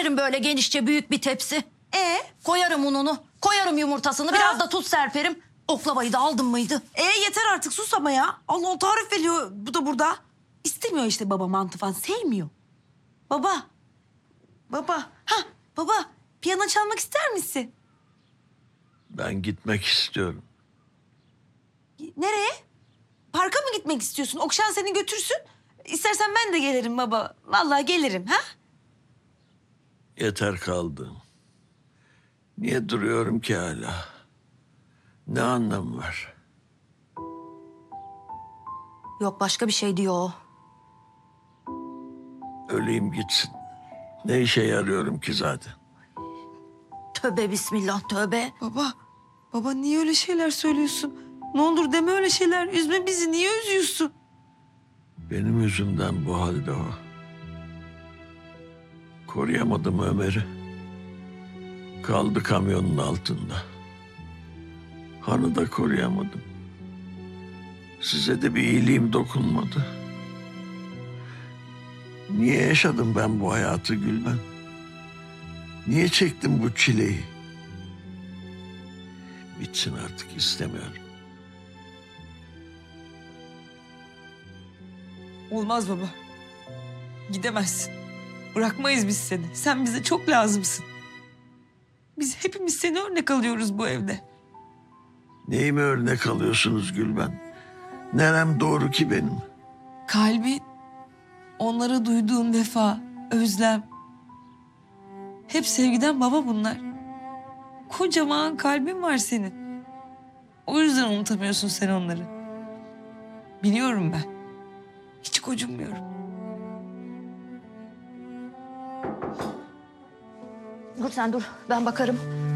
Veririm böyle genişçe büyük bir tepsi. Koyarım ununu, koyarım yumurtasını, biraz da tuz serperim. Oklavayı da aldın mıydı? Yeter artık sus ama ya. Allah Allah tarif veriyor bu da burada. İstemiyor işte baba mantı falan sevmiyor. Baba. Baba piyano çalmak ister misin? Ben gitmek istiyorum. Nereye? Parka mı gitmek istiyorsun? Okşan seni götürsün. İstersen ben de gelirim baba. Vallahi gelirim ha? Yeter kaldı. Niye duruyorum ki hala? Ne anlamı var? Yok başka bir şey diyor o. Öleyim gitsin. Ne işe yarıyorum ki zaten? Tövbe bismillah tövbe. Baba niye öyle şeyler söylüyorsun? Ne olur deme öyle şeyler. Üzme bizi. Niye üzüyorsun? Benim yüzümden bu halde o. Koruyamadım Ömer'i. Kaldı kamyonun altında. Hanı da koruyamadım. Size de bir iyiliğim dokunmadı. Niye yaşadım ben bu hayatı Gülben? Niye çektim bu çileyi? Bitsin artık, istemiyorum. Olmaz baba. Gidemezsin. Bırakmayız biz seni. Sen bize çok lazımsın. Biz hepimiz seni örnek alıyoruz bu evde. Neyime örnek alıyorsunuz Gülben? Nerem doğru ki benim? Kalbin, onlara duyduğun vefa, özlem. Hep sevgiden baba bunlar. Kocaman kalbin var senin. O yüzden unutamıyorsun sen onları. Biliyorum ben. Hiç gocunmuyorum. Dur sen dur, ben bakarım.